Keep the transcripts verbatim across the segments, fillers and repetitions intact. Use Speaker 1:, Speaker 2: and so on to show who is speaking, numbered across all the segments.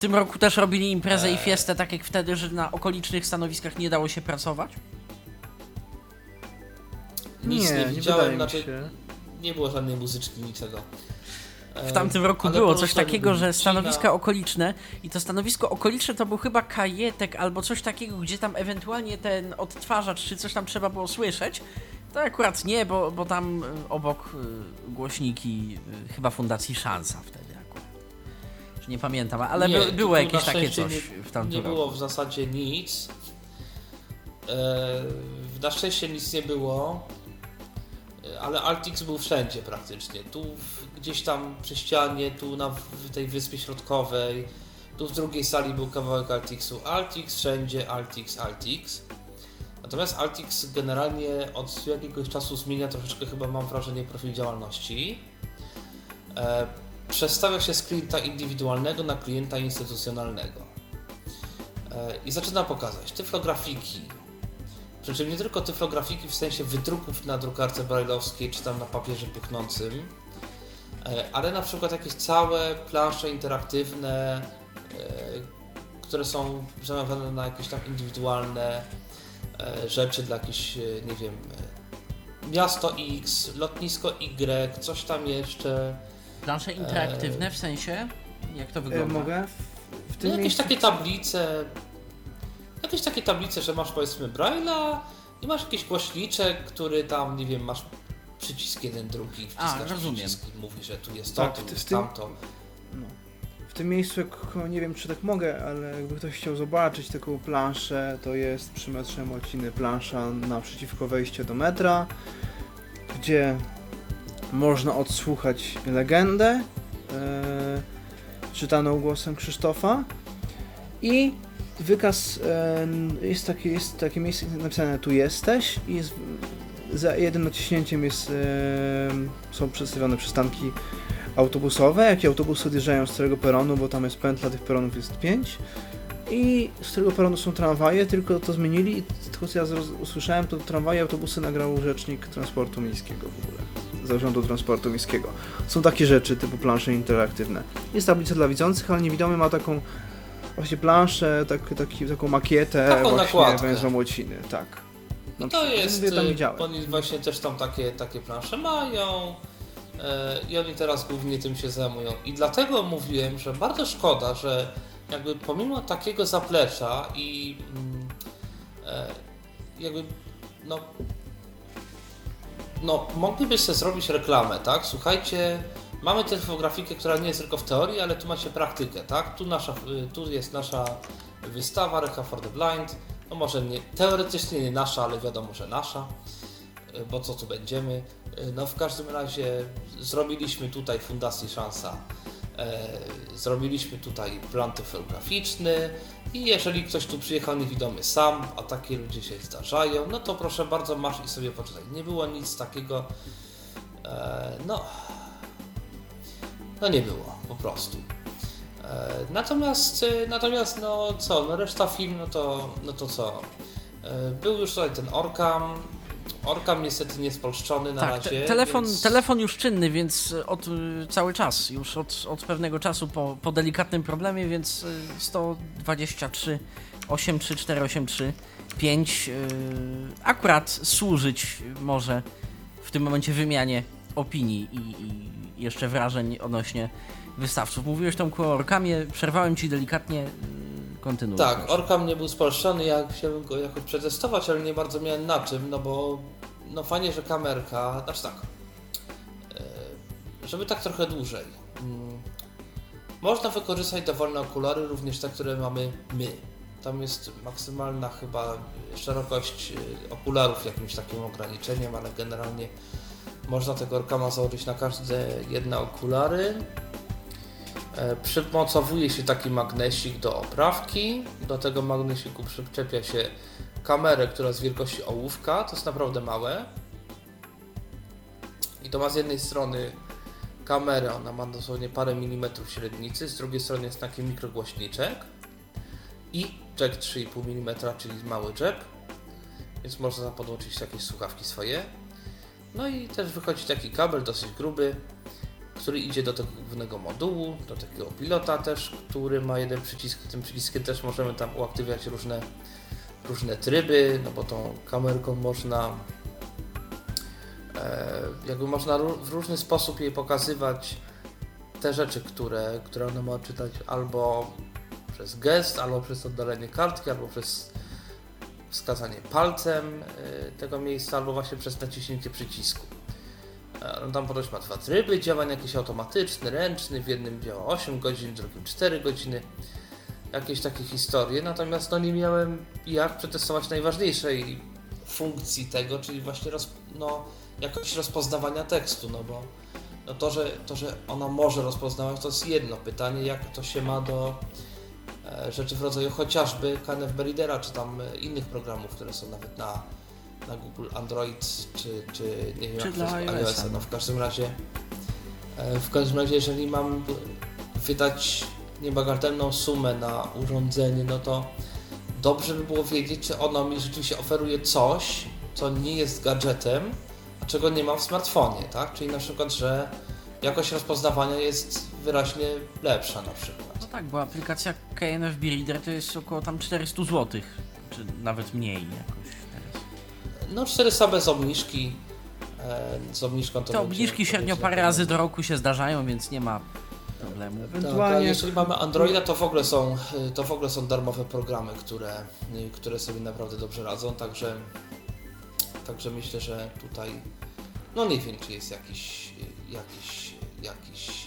Speaker 1: tym roku też robili imprezę
Speaker 2: eee.
Speaker 1: i fiestę, tak jak wtedy, że na okolicznych stanowiskach nie dało się pracować?
Speaker 2: Nic
Speaker 3: nie,
Speaker 2: nie,
Speaker 3: nie
Speaker 2: widziałem,
Speaker 3: wydaje mi
Speaker 2: znaczy
Speaker 3: się.
Speaker 2: nie było żadnej muzyczki, niczego.
Speaker 1: W tamtym roku
Speaker 2: Ale
Speaker 1: było
Speaker 2: po
Speaker 1: coś
Speaker 2: prostu
Speaker 1: takiego,
Speaker 2: jakby
Speaker 1: że
Speaker 2: Cina-
Speaker 1: stanowiska okoliczne i to stanowisko okoliczne to był chyba kajetek albo coś takiego, gdzie tam ewentualnie ten odtwarzacz czy coś tam trzeba było słyszeć. To akurat nie, bo, bo tam y, obok y, głośniki y, chyba Fundacji Szansa wtedy akurat. Już nie pamiętam, ale
Speaker 2: nie,
Speaker 1: by, było
Speaker 2: tu
Speaker 1: jakieś
Speaker 2: na
Speaker 1: takie
Speaker 2: szczęście
Speaker 1: coś
Speaker 2: nie,
Speaker 1: w tamtym
Speaker 2: nie
Speaker 1: roku.
Speaker 2: było w zasadzie nic. E, na szczęście nic nie było. Ale Altix był wszędzie praktycznie. Tu w, gdzieś tam przy ścianie, tu na w tej Wyspie Środkowej, tu w drugiej sali był kawałek Altixu. Altix wszędzie, Altix, Altix. Natomiast Altix generalnie od jakiegoś czasu zmienia troszeczkę, chyba mam wrażenie, profil działalności. E, przestawia się z klienta indywidualnego na klienta instytucjonalnego. E, I zaczyna pokazać tyflografiki. Przy czym nie tylko tyflografiki w sensie wydruków na drukarce brajlowskiej czy tam na papierze puchnącym, ale na przykład jakieś całe plansze interaktywne, które są zamawiane na jakieś tam indywidualne rzeczy dla jakichś, nie wiem, miasto X, lotnisko Y, coś tam jeszcze.
Speaker 1: Plansze interaktywne w sensie? Jak to
Speaker 3: E,
Speaker 1: wygląda?
Speaker 3: mogę? W, w tym
Speaker 2: No, jakieś
Speaker 3: miejscu...
Speaker 2: takie tablice, jakieś takie tablice, że masz powiedzmy Braille'a i masz jakiś głośniczek, który tam, nie wiem, masz przycisk jeden, drugi, wciskasz
Speaker 1: A, rozumiem.
Speaker 2: przycisk i mówi, że tu jest to,
Speaker 3: Tak,
Speaker 2: tu
Speaker 3: w
Speaker 2: jest
Speaker 3: tym-
Speaker 2: tamto.
Speaker 3: No. W tym miejscu, jak, nie wiem czy tak mogę, ale jakby ktoś chciał zobaczyć taką planszę, to jest przy metrze Młociny plansza naprzeciwko wejścia do metra, gdzie można odsłuchać legendę e, czytaną głosem Krzysztofa i wykaz, e, jest, takie, jest takie miejsce napisane tu jesteś i jest, za jednym naciśnięciem jest, e, są przedstawione przystanki autobusowe, jakie autobusy odjeżdżają z którego peronu, bo tam jest pętla, tych peronów jest pięć i z którego peronu są tramwaje, tylko to zmienili i tylko co ja zroz- usłyszałem, to tramwaje, autobusy nagrał rzecznik transportu miejskiego w ogóle, Zarządu Transportu Miejskiego. Są takie rzeczy typu plansze interaktywne. Jest tablica dla widzących, ale niewidomy ma taką właśnie planszę, tak, taki, taką makietę
Speaker 2: Taką
Speaker 3: właśnie
Speaker 2: nakładkę.
Speaker 3: węzła Młociny, tak.
Speaker 2: No
Speaker 3: Na
Speaker 2: to
Speaker 3: przykład,
Speaker 2: jest,
Speaker 3: mówię, tam
Speaker 2: y,
Speaker 3: widziałem.
Speaker 2: oni właśnie też tam takie, takie plansze mają e, i oni teraz głównie tym się zajmują. I dlatego mówiłem, że bardzo szkoda, że jakby pomimo takiego zaplecza i mm, e, jakby no, no mogliby sobie zrobić reklamę, tak? Słuchajcie, mamy typografikę, która nie jest tylko w teorii, ale tu macie praktykę, tak? Tu, nasza, y, tu jest nasza wystawa Recha for the Blind. No może nie, teoretycznie nie nasza, ale wiadomo, że nasza, bo co tu będziemy. No w każdym razie zrobiliśmy tutaj Fundacji Szansa, e, zrobiliśmy tutaj plan typograficzny i jeżeli ktoś tu przyjechał niewidomy sam, a takie ludzie się zdarzają, no to proszę bardzo, masz i sobie poczytaj. Nie było nic takiego, e, no, no nie było, po prostu. Natomiast, natomiast no co, no reszta film, no to, no to co? Był już tutaj ten Orcam. Orcam niestety nie spolszczony na
Speaker 1: Tak,
Speaker 2: razie.
Speaker 1: te, telefon,
Speaker 2: więc...
Speaker 1: telefon już czynny, więc od y, cały czas, już od, od pewnego czasu po, po delikatnym problemie, więc y, sto dwadzieścia trzy osiemdziesiąt trzy czterysta osiemdziesiąt trzy pięć y, akurat służyć może w tym momencie wymianie opinii i, i jeszcze wrażeń odnośnie wystawców. Mówiłeś Tomku o Orcamie, przerwałem ci delikatnie, kontynuuj.
Speaker 2: Tak,
Speaker 1: proszę.
Speaker 2: Orcam nie był spolszczony, ja chciałbym go jakoś przetestować, ale nie bardzo miałem na czym, no bo no fajnie, że kamerka, znaczy tak, żeby tak trochę dłużej. Można wykorzystać dowolne okulary, również te, które mamy my. Tam jest maksymalna chyba szerokość okularów jakimś takim ograniczeniem, ale generalnie można tego Orcama założyć na każde jedne okulary. Przymocowuje się taki magnesik do oprawki. Do tego magnesiku przyczepia się kamerę, która jest wielkości ołówka. To jest naprawdę małe. I to ma z jednej strony kamerę, ona ma dosłownie parę milimetrów średnicy, z drugiej strony jest taki mikrogłośniczek i jack trzy i pół milimetra, czyli mały jack, więc można podłączyć jakieś słuchawki swoje. No i też wychodzi taki kabel dosyć gruby, który idzie do tego głównego modułu, do takiego pilota też, który ma jeden przycisk. Tym przyciskiem też możemy tam uaktywniać różne, różne tryby, no bo tą kamerką można e, jakby można w różny sposób jej pokazywać te rzeczy, które, które ona ma czytać albo przez gest, albo przez oddalenie kartki, albo przez wskazanie palcem tego miejsca, albo właśnie przez naciśnięcie przycisku. No tam ponoć ma dwa tryby działania, jakiś automatyczny, ręczny, w jednym działa osiem godzin, w drugim cztery godziny, jakieś takie historie, natomiast no nie miałem jak przetestować najważniejszej funkcji tego, czyli właśnie roz, no, jakość rozpoznawania tekstu, no bo no to, że, to, że ona może rozpoznawać, to jest jedno pytanie, jak to się ma do e, rzeczy w rodzaju chociażby K N F B Readera, czy tam e, innych programów, które są nawet na, na Google Android, czy, czy nie wiem,
Speaker 1: czy
Speaker 2: jak
Speaker 1: dla
Speaker 2: to jest iOS-a. No w każdym razie, e, w każdym razie, jeżeli mam wydać niebagatelną sumę na urządzenie, no to dobrze by było wiedzieć, czy ono mi rzeczywiście oferuje coś, co nie jest gadżetem, a czego nie mam w smartfonie, tak? Czyli na przykład, że jakość rozpoznawania jest wyraźnie lepsza na przykład.
Speaker 1: No tak, bo aplikacja K N F B Reader to jest około tam czterysta złotych, czy nawet mniej jakoś teraz.
Speaker 2: No czterysta bez obniżki, e, z obniżką to
Speaker 1: Te obniżki średnio parę razy do roku się zdarzają, więc nie ma problemu.
Speaker 2: Tak, a jeżeli mamy Androida, to w ogóle są, to w ogóle są darmowe programy, które, które sobie naprawdę dobrze radzą, także Także myślę, że tutaj, no nie wiem, czy jest jakiś, jakiś, jakiś,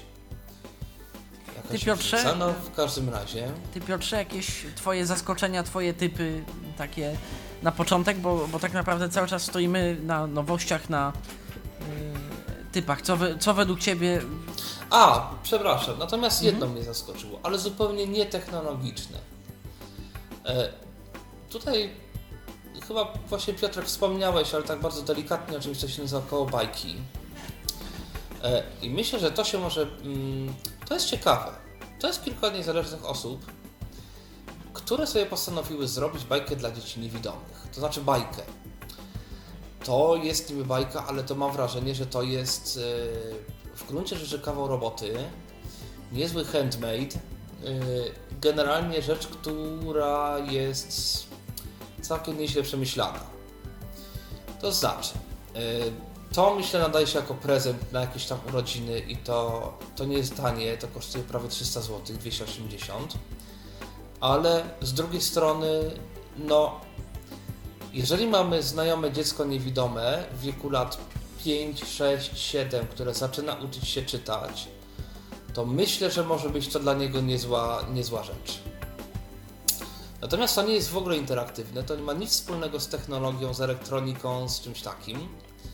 Speaker 2: jakaś
Speaker 1: Ty Piotrze,
Speaker 2: różnica. No w każdym razie.
Speaker 1: Ty Piotrze, jakieś twoje zaskoczenia, twoje typy takie na początek, bo, bo tak naprawdę cały czas stoimy na nowościach, na yy, typach. Co, we, co według ciebie...
Speaker 2: A, przepraszam, natomiast
Speaker 1: Mhm.
Speaker 2: jedno mnie zaskoczyło, ale zupełnie nietechnologiczne. E, tutaj chyba właśnie Piotrek wspomniałeś, ale tak bardzo delikatnie o czymś, co się nazywa kołobajki. E, I myślę, że to się może... Mm, to jest ciekawe. To jest kilka niezależnych osób, które sobie postanowiły zrobić bajkę dla dzieci niewidomych. To znaczy bajkę. To jest niby bajka, ale to mam wrażenie, że to jest e, w gruncie rzeczy kawał roboty, niezły handmade, e, generalnie rzecz, która jest całkiem nieźle przemyślana. To znaczy, to myślę nadaje się jako prezent na jakieś tam urodziny i to, to nie jest tanie, to kosztuje prawie trzysta złotych, dwieście osiemdziesiąt, ale z drugiej strony, no, jeżeli mamy znajome dziecko niewidome w wieku lat pięć, sześć, siedem, które zaczyna uczyć się czytać, to myślę, że może być to dla niego niezła, niezła rzecz. Natomiast to nie jest w ogóle interaktywne, to nie ma nic wspólnego z technologią, z elektroniką, z czymś takim.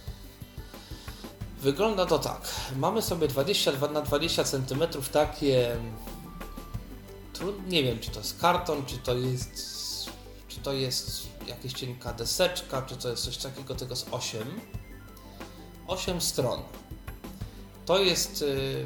Speaker 2: Wygląda to tak. Mamy sobie dwadzieścia dwa na dwadzieścia centymetrów takie... Nie wiem, czy to jest karton, czy to jest... Czy to jest jakaś cienka deseczka, czy to jest coś takiego, tego z osiem. osiem stron. To jest...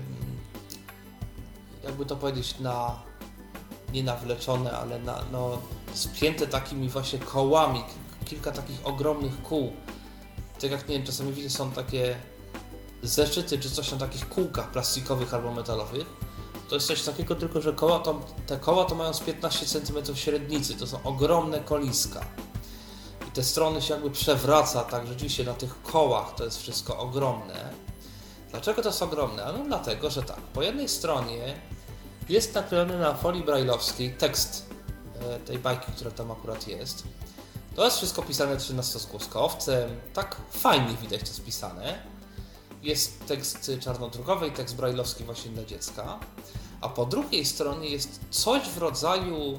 Speaker 2: Jakby to powiedzieć, na... nie nawleczone, ale na, no, spięte takimi właśnie kołami, kilka takich ogromnych kół. Tak jak, nie wiem, czasami widzę, są takie zeszyty czy coś na takich kółkach plastikowych albo metalowych. To jest coś takiego, tylko że koła to, te koła to mają z piętnaście centymetrów średnicy, to są ogromne koliska. I te strony się jakby przewraca, tak rzeczywiście na tych kołach to jest wszystko ogromne. Dlaczego to jest ogromne? No dlatego, że tak, po jednej stronie jest naklejony na folii brajlowskiej tekst e, tej bajki, która tam akurat jest. To jest wszystko pisane trzynastoskłoskowcem, tak fajnie widać to spisane. Jest tekst czarnodrukowy i tekst brajlowski właśnie dla dziecka. A po drugiej stronie jest coś w rodzaju,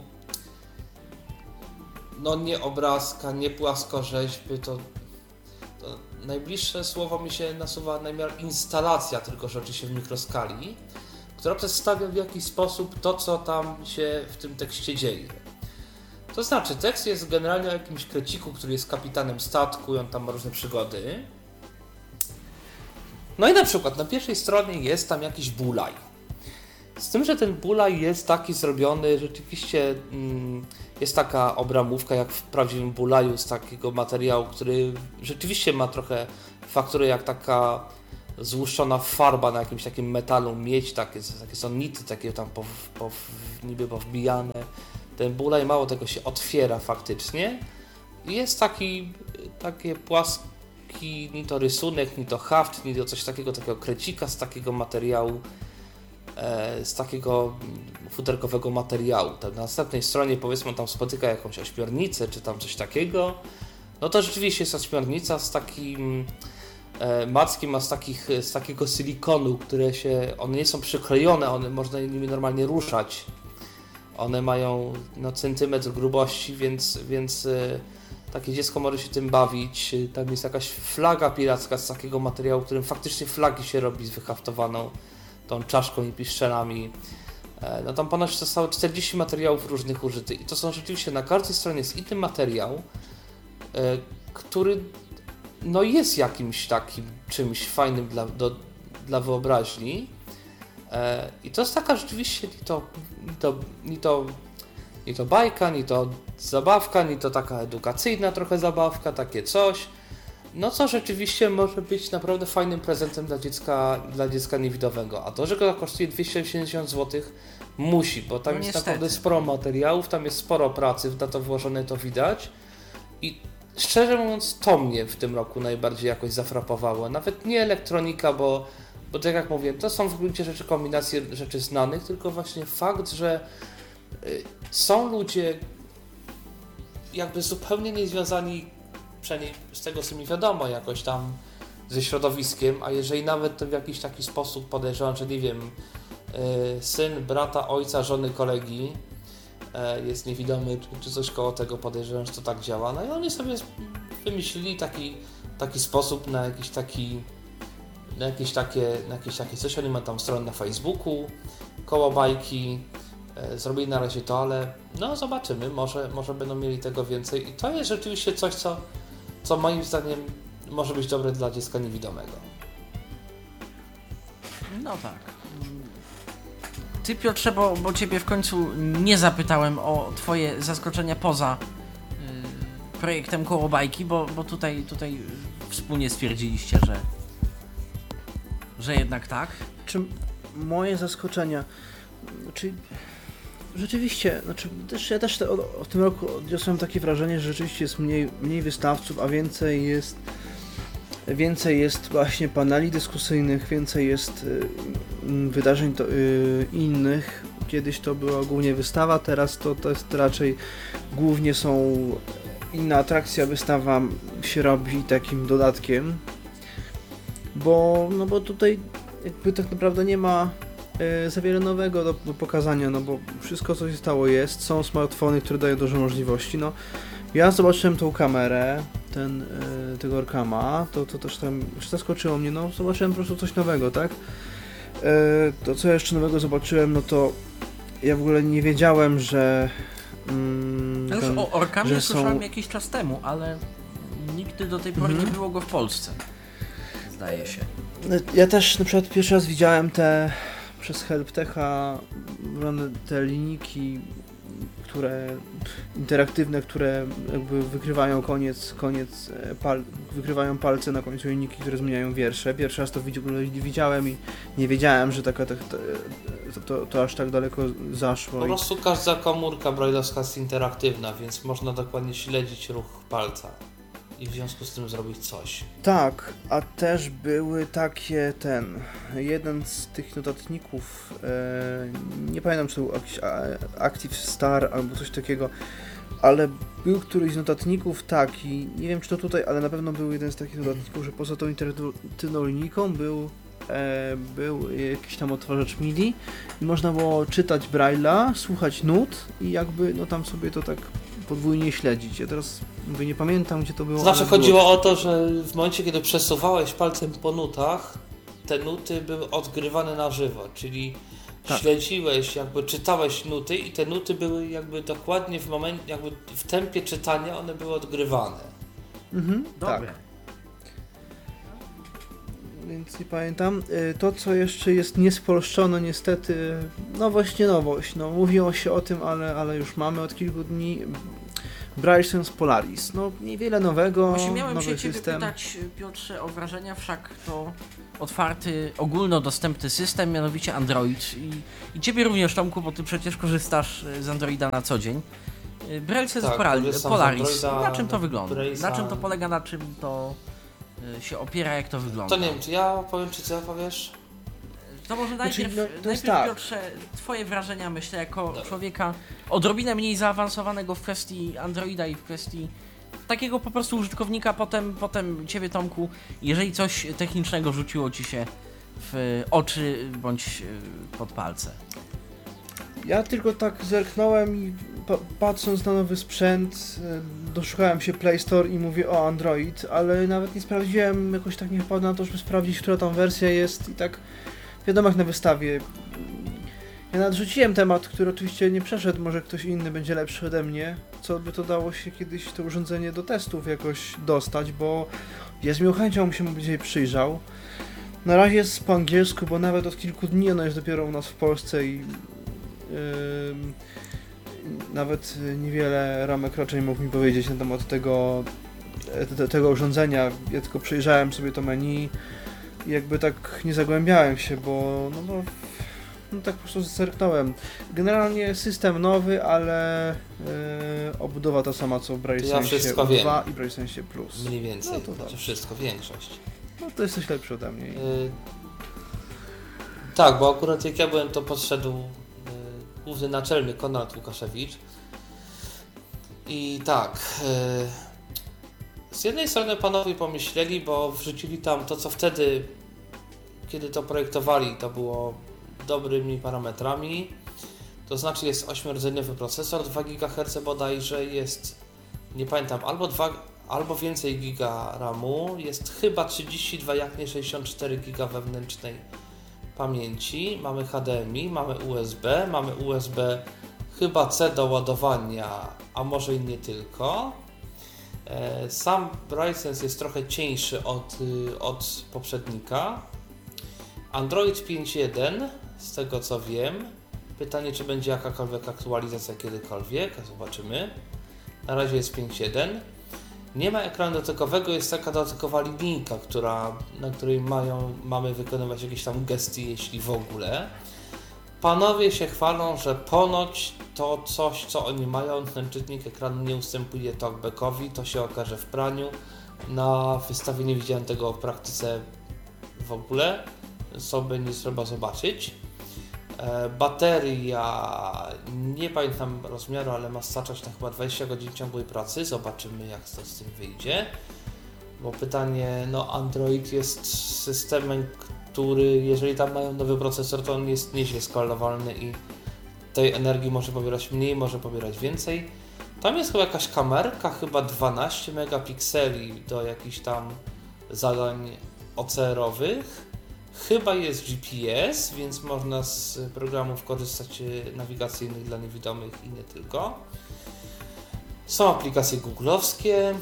Speaker 2: no nie obrazka, nie płaskorzeźby, to, to najbliższe słowo mi się nasuwa na miar instalacja, tylko że oczywiście w mikroskali, która przedstawia w jakiś sposób to, co tam się w tym tekście dzieje. To znaczy, tekst jest generalnie o jakimś kreciku, który jest kapitanem statku i on tam ma różne przygody. No i na przykład na pierwszej stronie jest tam jakiś bulaj. Z tym, że ten bulaj jest taki zrobiony, rzeczywiście mm, jest taka obramówka jak w prawdziwym bulaju z takiego materiału, który rzeczywiście ma trochę fakturę jak taka złuszczona farba na jakimś takim metalu, miedź, takie, takie są nity, takie tam po, po, niby powbijane. Ten bulaj mało tego się otwiera faktycznie. Jest taki, takie płaski, ni to rysunek, ni to haft, ni to coś takiego, takiego krecika z takiego materiału, e, z takiego futerkowego materiału. Tak, na następnej stronie powiedzmy tam spotyka jakąś ośmiornicę, czy tam coś takiego. No to rzeczywiście jest ośmiornica z takim e, mackiem, ma z, takich, z takiego silikonu, które się, one nie są przyklejone, one można nimi normalnie ruszać. One mają no, centymetr grubości, więc, więc e, takie dziecko może się tym bawić. Tam jest jakaś flaga piracka z takiego materiału, którym faktycznie flagi się robi z wyhaftowaną tą czaszką i piszczelami. E, no tam ponoć zostało czterdzieści materiałów różnych użytych i to są rzeczywiście, na każdej stronie jest inny materiał, e, który no jest jakimś takim czymś fajnym dla, do, dla wyobraźni. E, I to jest taka rzeczywiście ni to, ni to, ni to, ni to bajka, ni to zabawka, ni to taka edukacyjna trochę zabawka, takie coś. No co rzeczywiście może być naprawdę fajnym prezentem dla dziecka, dla dziecka niewidowego. A to, że go kosztuje dwieście osiemdziesiąt złotych, musi, bo tam
Speaker 1: No
Speaker 2: jest
Speaker 1: niestety.
Speaker 2: naprawdę sporo materiałów, tam jest sporo pracy na to włożone, to widać. I szczerze mówiąc, to mnie w tym roku najbardziej jakoś zafrapowało. Nawet nie elektronika, bo, bo tak jak mówiłem, to są w gruncie rzeczy kombinacje rzeczy znanych, tylko właśnie fakt, że y, są ludzie jakby zupełnie niezwiązani, przynajmniej z tego co mi wiadomo, jakoś tam ze środowiskiem, a jeżeli nawet to w jakiś taki sposób podejrzewam, że nie wiem, y, syn, brata, ojca, żony, kolegi y, jest niewidomy, czy, czy coś koło tego, podejrzewam, że to tak działa. No i oni sobie wymyślili taki, taki sposób na jakiś taki, na jakieś takie, na jakieś takie coś. Oni mają tam stronę na Facebooku, koło bajki, y, zrobili na razie to, ale no zobaczymy, może, może będą mieli tego więcej i to jest rzeczywiście coś, co co moim zdaniem może być dobre dla dziecka niewidomego.
Speaker 1: No tak. Ty, Piotrze, bo, bo ciebie w końcu nie zapytałem o twoje zaskoczenia poza y, projektem Koło Bajki, bo, bo tutaj, tutaj wspólnie stwierdziliście, że, że jednak tak.
Speaker 3: Czy moje zaskoczenia, czy rzeczywiście, znaczy też, ja też te, o, w tym roku odniosłem takie wrażenie, że rzeczywiście jest mniej, mniej wystawców, a więcej jest więcej jest właśnie paneli dyskusyjnych, więcej jest y, wydarzeń to, y, innych. Kiedyś to była głównie wystawa, teraz to, to jest raczej głównie są inna atrakcja, wystawa się robi takim dodatkiem, bo, no bo tutaj jakby tak naprawdę nie ma za wiele nowego do, do pokazania, no bo wszystko co się stało jest, są smartfony, które dają dużo możliwości, no ja zobaczyłem tą kamerę, ten, y, tego Orkama, to, to też tam zaskoczyło mnie, no zobaczyłem po prostu coś nowego, tak? Y, to co jeszcze nowego zobaczyłem, no to ja w ogóle nie wiedziałem, że mm,
Speaker 1: Ja już
Speaker 3: ten,
Speaker 1: o Orkamie
Speaker 3: że
Speaker 1: słyszałem
Speaker 3: są...
Speaker 1: jakiś czas temu, ale nigdy do tej pory
Speaker 3: Mhm.
Speaker 1: nie było go w Polsce. Zdaje się.
Speaker 3: Ja też na przykład pierwszy raz widziałem te przez HelpTecha robione te linijki, które interaktywne, które jakby wykrywają koniec, koniec pal, wykrywają palce na końcu linijki, które zmieniają wiersze. Pierwszy raz to widziałem i nie wiedziałem, że taka, to, to, to, to aż tak daleko zaszło.
Speaker 2: Po prostu każda komórka brajlowska jest interaktywna, więc można dokładnie śledzić ruch palca i w związku z tym zrobić coś.
Speaker 3: Tak, a też były takie ten, jeden z tych notatników, e, nie pamiętam czy to był jakiś Active Star albo coś takiego, ale był któryś z notatników taki, nie wiem czy to tutaj, ale na pewno był jeden z takich notatników, że poza tą interaktywną linijką był, e, był jakiś tam odtwarzacz MIDI i można było czytać Braille'a, słuchać nut i jakby no tam sobie to tak podwójnie śledzić. Ja teraz mówię, nie pamiętam gdzie to było.
Speaker 2: Znaczy
Speaker 3: ale
Speaker 2: chodziło
Speaker 3: było.
Speaker 2: o to, że w momencie kiedy przesuwałeś palcem po nutach, te nuty były odgrywane na żywo, czyli
Speaker 3: Tak.
Speaker 2: śledziłeś, jakby czytałeś nuty i te nuty były jakby dokładnie w momencie, jakby w tempie czytania one były odgrywane.
Speaker 3: Mhm,
Speaker 1: Dobre.
Speaker 3: tak. Więc nie pamiętam. To, co jeszcze jest niespolszczone, niestety, no właśnie nowość. No, mówiło się o tym, ale, ale już mamy od kilku dni. Brightsense Polaris. No niewiele nowego,
Speaker 1: Właśnie miałem
Speaker 3: nowy
Speaker 1: się Ciebie
Speaker 3: system.
Speaker 1: pytać, Piotrze, o wrażenia, wszak to otwarty, ogólnodostępny system, mianowicie Android. I, i Ciebie również, Tomku, bo Ty przecież korzystasz z Androida na co dzień. Brightsense
Speaker 2: Tak,
Speaker 1: Polaris,
Speaker 2: korzystam z
Speaker 1: Polaris.
Speaker 2: Androida,
Speaker 1: Na czym to wygląda?
Speaker 2: Brace'a.
Speaker 1: Na czym to polega, na czym to y, się opiera, jak to wygląda?
Speaker 2: To nie wiem, czy ja powiem, czy co powiesz?
Speaker 1: To może najpierw,
Speaker 3: Znaczy, no, to jest
Speaker 1: najpierw
Speaker 3: tak.
Speaker 1: Piotrze, Twoje wrażenia, myślę, jako
Speaker 2: Dobra.
Speaker 1: człowieka odrobinę mniej zaawansowanego w kwestii Androida i w kwestii takiego po prostu użytkownika, potem, potem Ciebie, Tomku, jeżeli coś technicznego rzuciło Ci się w oczy bądź y, pod palce.
Speaker 3: Ja tylko tak zerknąłem i pa- patrząc na nowy sprzęt, y, doszukałem się Play Store i mówię o Android, ale nawet nie sprawdziłem, jakoś tak nie wpadłem na to, żeby sprawdzić, która tam wersja jest i tak wiadomo jak na wystawie. Ja nawet rzuciłem temat, który oczywiście nie przeszedł, może ktoś inny będzie lepszy ode mnie, co by to dało się kiedyś to urządzenie do testów jakoś dostać, bo ja z miłą chęcią bym się mu dzisiaj przyjrzał. Na razie jest po angielsku, bo nawet od kilku dni ono jest dopiero u nas w Polsce i Ym, nawet niewiele Ramek raczej mógł mi powiedzieć na temat tego, te, tego urządzenia. Ja tylko przejrzałem sobie to menu i jakby tak nie zagłębiałem się, bo no, no, no tak po prostu zerknąłem. Generalnie system nowy, ale yy, obudowa ta sama co w Brightsense
Speaker 2: wszystko
Speaker 3: dwa
Speaker 2: wiem.
Speaker 3: i Brightsense Plus.
Speaker 2: Mniej więcej,
Speaker 3: No to
Speaker 2: znaczy
Speaker 3: dobrze.
Speaker 2: wszystko, większość.
Speaker 3: No to jesteś lepszy ode mnie.
Speaker 2: Yy, tak, bo akurat jak ja byłem, to podszedł yy, główny naczelny Konrad Łukaszewicz. I tak, yy, z jednej strony panowie pomyśleli, bo wrzucili tam to, co wtedy, kiedy to projektowali, to było dobrymi parametrami. To znaczy jest ośmiordzeniowy procesor, dwa gigaherce bodajże, jest, nie pamiętam, albo dwa, albo więcej giga ramu, jest chyba trzydzieści dwa, jak nie sześćdziesiąt cztery giga wewnętrznej pamięci, mamy H D M I, mamy U S B, mamy U S B chyba C do ładowania, a może i nie tylko. Sam Brightsense jest trochę cieńszy od, od poprzednika. Android pięć jeden, z tego co wiem. Pytanie, czy będzie jakakolwiek aktualizacja kiedykolwiek, zobaczymy. Na razie jest pięć jeden. Nie ma ekranu dotykowego, jest taka dotykowa linijka, która, na której mają, mamy wykonywać jakieś tam gesty, jeśli w ogóle. Panowie się chwalą, że ponoć to coś, co oni mają, ten czytnik ekranu nie ustępuje talkbackowi, to się okaże w praniu. Na wystawie nie widziałem tego w praktyce w ogóle, sobie nie trzeba zobaczyć. E, bateria, nie pamiętam rozmiaru, ale ma starczać na chyba dwadzieścia godzin ciągłej pracy, zobaczymy jak to z tym wyjdzie. Bo pytanie, no Android jest systemem, który, jeżeli tam mają nowy procesor, to on jest nieźle skalowalny i tej energii może pobierać mniej, może pobierać więcej. Tam jest chyba jakaś kamerka, chyba dwanaście megapikseli do jakichś tam zadań O C R-owych. Chyba jest G P S, więc można z programów korzystać nawigacyjnych dla niewidomych i nie tylko. Są aplikacje googlowskie.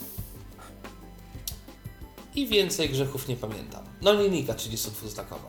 Speaker 2: I więcej grzechów nie pamiętam. No linijka trzydziestodwuznakowa.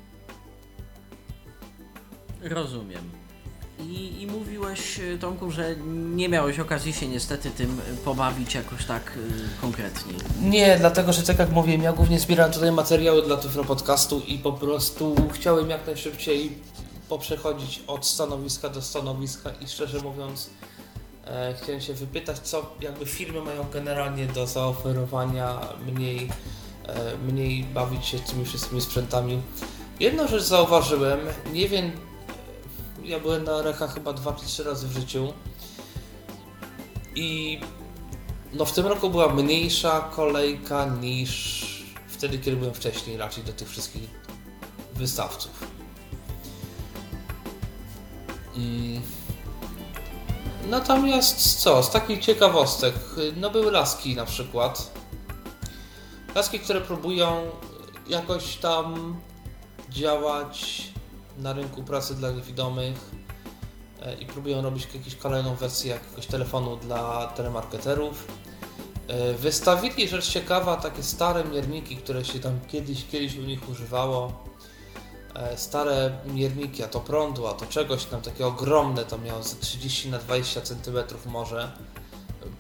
Speaker 1: Rozumiem. I, I mówiłeś, Tomku, że nie miałeś okazji się niestety tym pobawić jakoś tak y, konkretnie.
Speaker 2: Nie, dlatego że tak jak mówiłem, ja głównie zbieram tutaj materiały dla Tyflo Podcastu i po prostu chciałem jak najszybciej poprzechodzić od stanowiska do stanowiska i szczerze mówiąc e, chciałem się wypytać, co jakby firmy mają generalnie do zaoferowania, mniej, e, mniej bawić się tymi wszystkimi sprzętami. Jedną rzecz zauważyłem, nie wiem, ja byłem na Recha chyba dwa czy trzy razy w życiu i no w tym roku była mniejsza kolejka niż wtedy, kiedy byłem wcześniej raczej do tych wszystkich wystawców. I natomiast co, z takich ciekawostek, no były laski na przykład. Laski, które próbują jakoś tam działać na rynku pracy dla niewidomych i próbują robić jakąś kolejną wersję jakiegoś telefonu dla telemarketerów. Wystawili rzecz ciekawa, takie stare mierniki, które się tam kiedyś, kiedyś u nich używało. Stare mierniki, a to prądu, a to czegoś tam takie ogromne, to miało ze trzydzieści na dwadzieścia centymetrów może.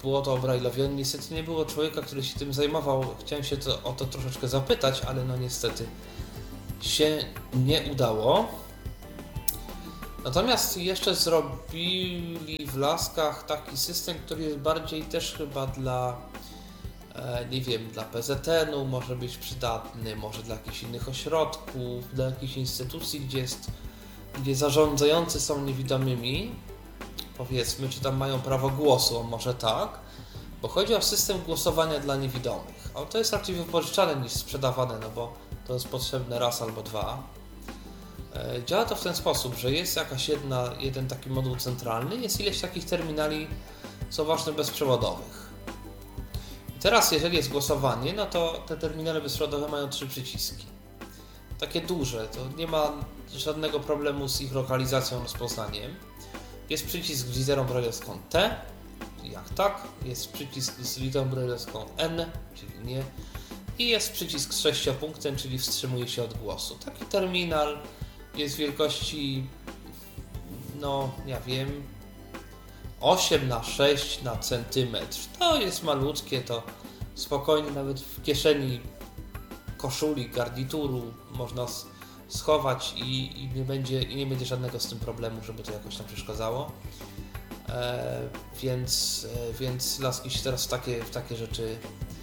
Speaker 2: było to o Braille'owie. Niestety nie było człowieka, który się tym zajmował. Chciałem się to, o to troszeczkę zapytać, ale no niestety się nie udało. Natomiast jeszcze zrobili w Laskach taki system, który jest bardziej też chyba dla, e, nie wiem, dla P Z N-u może być przydatny, może dla jakichś innych ośrodków, dla jakichś instytucji, gdzie jest, gdzie zarządzający są niewidomymi, powiedzmy, czy tam mają prawo głosu, może tak, bo chodzi o system głosowania dla niewidomych. A to jest raczej wypożyczane niż sprzedawane, no bo to jest potrzebne raz albo dwa. Działa to w ten sposób, że jest jakaś jedna, jeden taki moduł centralny, jest ileś takich terminali, co ważne, bezprzewodowych. I teraz, jeżeli jest głosowanie, no to te terminale bezprzewodowe mają trzy przyciski. Takie duże, to nie ma żadnego problemu z ich lokalizacją, rozpoznaniem. Jest przycisk z literą brajlowską T, jak tak, jest przycisk z literą brajlowską N, czyli nie, i jest przycisk z sześciopunktem, czyli wstrzymuje się od głosu. Taki terminal jest wielkości, no ja wiem, osiem na sześć na centymetr. To jest malutkie, to spokojnie nawet w kieszeni koszuli, garnituru można schować i, i, nie będzie, i nie będzie żadnego z tym problemu, żeby to jakoś tam przeszkadzało. E, więc, e, więc Laski się teraz w takie, w takie rzeczy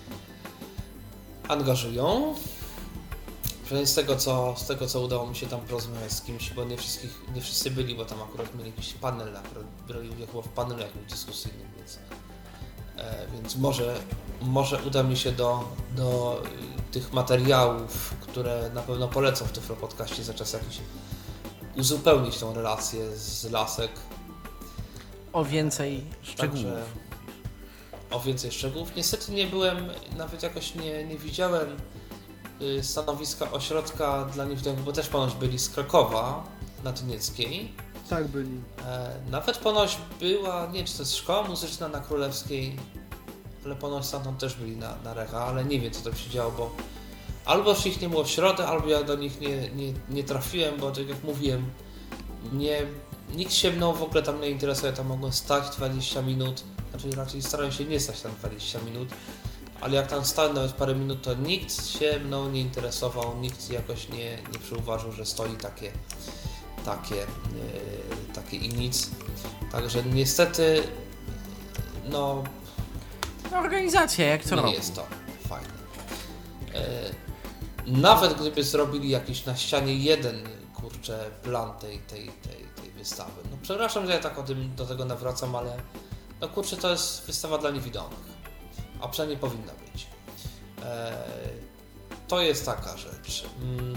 Speaker 2: angażują. Przynajmniej z tego, co, z tego, co udało mi się tam porozmawiać z kimś, bo nie, wszystkich, nie wszyscy byli, bo tam akurat mieli jakiś panel, akurat brali udział chyba w panelu jakimś dyskusyjnym, więc, e, więc może, może uda mi się do, do tych materiałów, które na pewno polecą w Tyflo Podcaście za czas jakiś, uzupełnić tą relację z Lasek.
Speaker 1: O więcej szczegółów.
Speaker 2: Także o więcej szczegółów. Niestety nie byłem, nawet jakoś nie, nie widziałem stanowiska ośrodka dla niewidomych, bo też ponoć byli z Krakowa na Tynieckiej.
Speaker 3: Tak byli.
Speaker 2: E, nawet ponoć była, nie wiem, czy to jest szkoła muzyczna na Królewskiej, ale ponoć stamtąd też byli na, na Recha, ale nie wiem, co tam się działo, bo albo już ich nie było w środę, albo ja do nich nie, nie, nie trafiłem, bo tak jak mówiłem, nie, nikt się mną w ogóle tam nie interesuje, tam mogłem stać dwadzieścia minut, znaczy raczej starałem się nie stać tam dwadzieścia minut, ale jak tam stałem nawet parę minut, to nikt się mną nie interesował, nikt jakoś nie, nie przyuważył, że stoi takie, takie, yy, takie i nic. Także niestety, no...
Speaker 1: Organizacja, jak co
Speaker 2: nie
Speaker 1: roku.
Speaker 2: jest to fajne. Yy, nawet gdyby zrobili jakiś na ścianie jeden, kurczę, plan tej, tej, tej, tej wystawy. No przepraszam, że ja tak o tym, do tego nawracam, ale no kurczę, to jest wystawa dla niewidomych. A przynajmniej powinna być. Eee, to jest taka rzecz. Mm.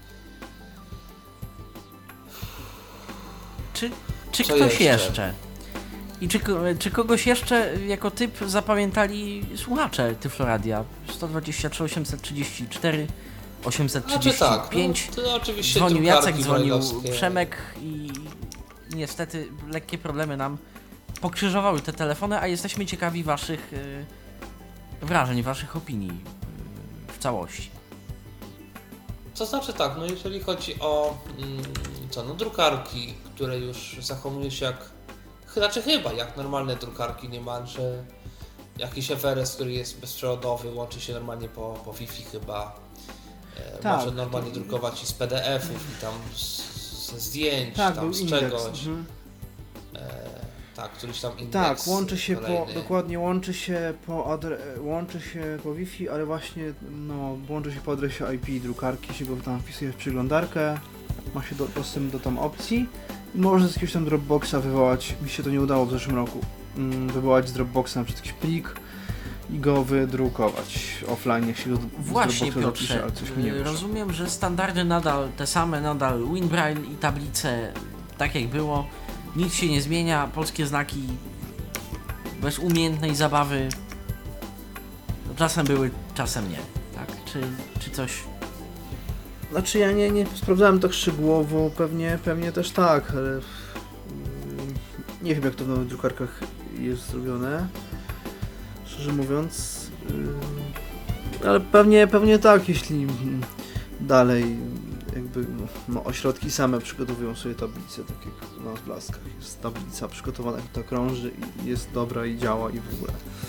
Speaker 1: Czy, czy
Speaker 2: Co
Speaker 1: ktoś jeszcze?
Speaker 2: jeszcze?
Speaker 1: I czy, czy kogoś jeszcze jako typ zapamiętali słuchacze Tyfloradia? sto dwadzieścia trzy osiemset trzydzieści cztery osiemset trzydzieści pięć.
Speaker 2: Znaczy tak, no, to oczywiście
Speaker 1: dzwonił Jacek, dzwonił
Speaker 2: brajlowskie.
Speaker 1: Przemek i niestety lekkie problemy nam pokrzyżowały te telefony, a jesteśmy ciekawi waszych yy, wrażeń, waszych opinii yy, w całości.
Speaker 2: To znaczy tak, no jeżeli chodzi o mm, co, no drukarki, które już zachowują się jak, znaczy chyba jak normalne drukarki, niemalże jakiś F R S, który jest bezprzewodowy, łączy się normalnie po, po Wi-Fi chyba, e,
Speaker 3: Tak.
Speaker 2: może normalnie drukować i z P D F-ów i tam z, ze zdjęć,
Speaker 3: Tak,
Speaker 2: tam
Speaker 3: był
Speaker 2: z
Speaker 3: indeks.
Speaker 2: czegoś.
Speaker 3: Mhm.
Speaker 2: E, tak, któryś tam indeks.
Speaker 3: Tak, łączy się
Speaker 2: kolejny.
Speaker 3: po, dokładnie łączy się po adre, łączy się po Wi-Fi, ale właśnie no, łączy się po adresie I P drukarki, się go tam wpisuje w przeglądarkę, ma się do, dostęp do tam opcji i może z jakiegoś tam Dropboxa wywołać, mi się to nie udało w zeszłym roku, mm, wywołać z Dropboxa na przykład jakiś plik i go wydrukować offline, jak się go
Speaker 1: Właśnie,
Speaker 3: z Dropboxa
Speaker 1: Piotrze,
Speaker 3: zapisze, ale coś mi nie wyszło.
Speaker 1: rozumiem, że standardy nadal te same, nadal WinBraille i tablice tak jak było, nic się nie zmienia, polskie znaki bez umiejętnej zabawy czasem były, czasem nie, tak? Czy, czy coś...
Speaker 3: Znaczy ja nie, nie sprawdzałem tak szczegółowo, pewnie, pewnie też tak, ale mm, nie wiem jak to w nowych drukarkach jest zrobione, szczerze mówiąc, yy, ale pewnie, pewnie tak, jeśli mm, dalej jakby no, no, ośrodki same przygotowują sobie tablice, tak jak na Blaskach jest tablica przygotowana, która krąży i jest dobra i działa i w ogóle.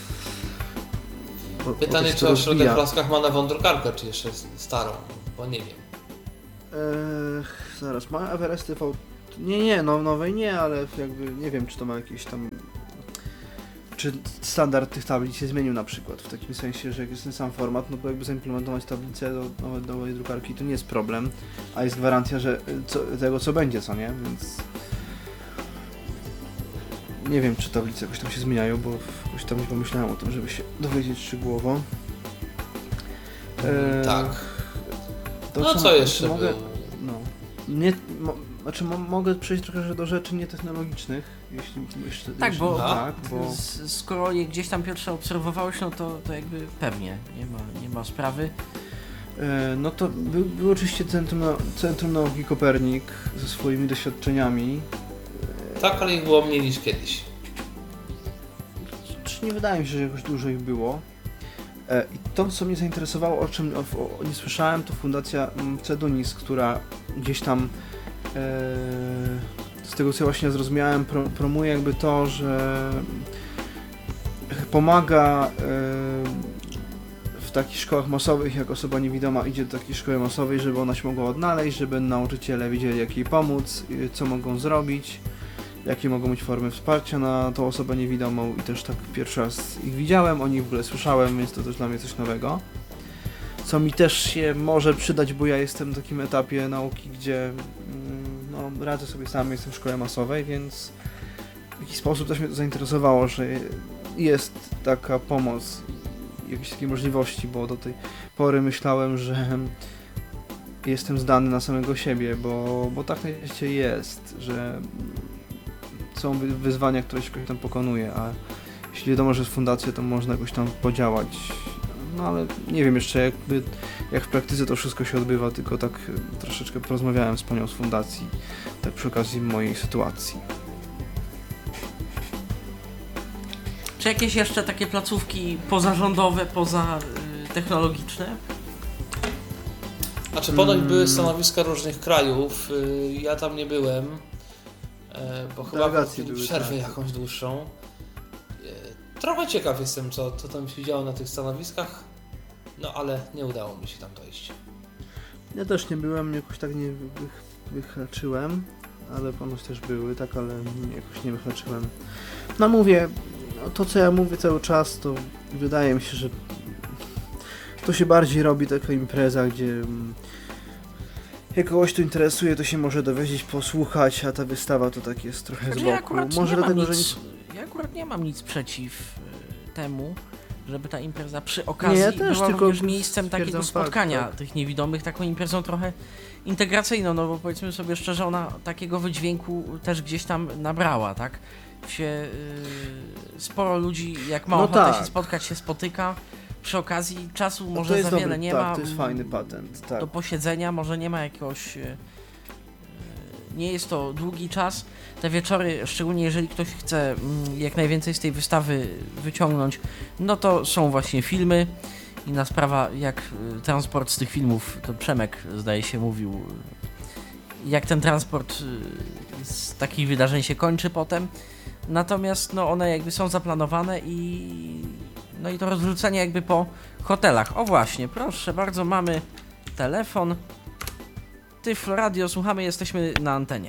Speaker 3: Bo,
Speaker 2: Pytanie,
Speaker 3: bo
Speaker 2: czy ośrodek w Blaskach ma nową drukarkę, czy jeszcze starą, bo nie wiem.
Speaker 3: Eee, zaraz, ma Everest T V... Nie, nie, no nowej nie, ale jakby nie wiem, czy to ma jakieś tam... Czy standard tych tablic się zmienił na przykład, w takim sensie, że jak jest ten sam format, no bo jakby zaimplementować tablicę do nowej, nowej drukarki to nie jest problem, a jest gwarancja, że co, tego co będzie, co nie, więc... Nie wiem, czy tablice jakoś tam się zmieniają, bo jakoś tam nie pomyślałem o tym, żeby się dowiedzieć szczegółowo.
Speaker 2: Eee, tak.
Speaker 3: To,
Speaker 2: no co, co jeszcze
Speaker 3: mogę,
Speaker 2: było?
Speaker 3: No, nie, mo, znaczy mo, mogę przejść trochę do rzeczy nietechnologicznych, jeśli jeszcze...
Speaker 1: Tak,
Speaker 3: jeśli,
Speaker 1: bo
Speaker 3: tak, bo...
Speaker 1: Z, skoro je gdzieś tam pierwsze obserwowałeś, no to, to jakby pewnie, nie ma, nie ma sprawy.
Speaker 3: E, no to był, był oczywiście Centrum, Centrum Nauki Kopernik ze swoimi doświadczeniami.
Speaker 2: Tak, ale ich było mniej niż kiedyś.
Speaker 3: Czy nie wydaje mi się, że jakoś dużo ich było. E, I to, co mnie zainteresowało, o czym o, o, nie słyszałem, to Fundacja Cedunis, która gdzieś tam e, z tego, co ja właśnie zrozumiałem, pro, promuje jakby to, że pomaga e, w takich szkołach masowych, jak osoba niewidoma idzie do takiej szkoły masowej, żeby ona się mogła odnaleźć, żeby nauczyciele wiedzieli, jak jej pomóc, co mogą zrobić, jakie mogą być formy wsparcia na tą osobę niewidomą i też tak pierwszy raz ich widziałem, o nich w ogóle słyszałem, więc to też dla mnie coś nowego. Co mi też się może przydać, bo ja jestem w takim etapie nauki, gdzie no, radzę sobie sam, jestem w szkole masowej, więc w jakiś sposób też mnie to zainteresowało, że jest taka pomoc, jakieś takie możliwości, bo do tej pory myślałem, że jestem zdany na samego siebie, bo, bo tak najczęściej jest, że są wyzwania, które się jakoś tam pokonuje, a jeśli wiadomo, że jest fundacja, to można jakoś tam podziałać. No ale nie wiem jeszcze jakby, jak w praktyce to wszystko się odbywa, tylko tak troszeczkę porozmawiałem z panią z fundacji, tak przy okazji mojej sytuacji.
Speaker 1: Czy jakieś jeszcze takie placówki pozarządowe, poza y, technologiczne?
Speaker 2: Znaczy ponoć hmm. były stanowiska różnych krajów, ja tam nie byłem, bo chyba mieli przerwę tak. jakąś dłuższą. Trochę ciekaw jestem, co, co tam się działo na tych stanowiskach, no ale nie udało mi się tam dojść.
Speaker 3: Ja też nie byłem, jakoś tak nie wych, wychlaczyłem, ale ponoć też były, tak, ale jakoś nie wychlaczyłem. No mówię, no to co ja mówię cały czas, to wydaje mi się, że to się bardziej robi taka impreza, gdzie jak kogoś to interesuje, to się może dowiedzieć, posłuchać, a ta wystawa to tak jest trochę
Speaker 1: znaczy,
Speaker 3: z boku.
Speaker 1: Ja akurat,
Speaker 3: może
Speaker 1: nie
Speaker 3: dlatego,
Speaker 1: mam nic,
Speaker 3: że
Speaker 1: nie... ja akurat nie mam nic przeciw y, temu, żeby ta impreza przy okazji
Speaker 3: nie, ja też,
Speaker 1: była
Speaker 3: tylko
Speaker 1: również miejscem takiego spotkania
Speaker 3: fakt, tak.
Speaker 1: tych niewidomych, taką imprezą trochę integracyjną, no bo powiedzmy sobie szczerze, ona takiego wydźwięku też gdzieś tam nabrała, tak? Się, y, sporo ludzi, jak ma
Speaker 3: no
Speaker 1: ochotę
Speaker 3: tak.
Speaker 1: się spotkać, się spotyka. Przy okazji czasu
Speaker 3: no
Speaker 1: może za
Speaker 3: dobry,
Speaker 1: wiele nie
Speaker 3: tak,
Speaker 1: ma.
Speaker 3: To jest fajny patent, tak.
Speaker 1: Do posiedzenia, może nie ma jakiegoś... Nie jest to długi czas. Te wieczory, szczególnie jeżeli ktoś chce jak najwięcej z tej wystawy wyciągnąć, no to są właśnie filmy. Inna sprawa, jak transport z tych filmów, to Przemek zdaje się mówił, jak ten transport z takich wydarzeń się kończy potem. Natomiast no one jakby są zaplanowane i no i to rozrzucenie jakby po hotelach. O właśnie, proszę bardzo, mamy telefon. Tyflo Radio, słuchamy, jesteśmy na antenie.